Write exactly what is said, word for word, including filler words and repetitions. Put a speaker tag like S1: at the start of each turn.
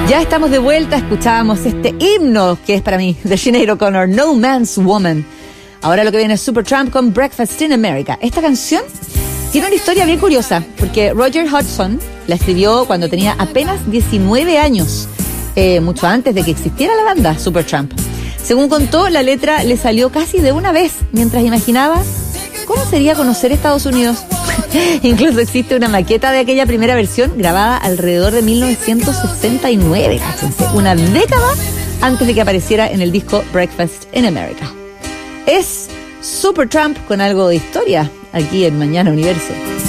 S1: Ya estamos de vuelta, escuchábamos este himno que es para mí de Sinéad O'Connor, No Man's Woman. Ahora lo que viene es Supertramp con Breakfast in America. Esta canción tiene una historia bien curiosa, porque Roger Hodgson la escribió cuando tenía apenas diecinueve años, eh, mucho antes de que existiera la banda Supertramp. Según contó, la letra le salió casi de una vez, mientras imaginaba cómo sería conocer Estados Unidos. Incluso existe una maqueta de aquella primera versión grabada alrededor de mil novecientos sesenta y nueve, cáchense, una década antes de que apareciera en el disco Breakfast in America. Es Supertramp con algo de historia aquí en Mañana Universo.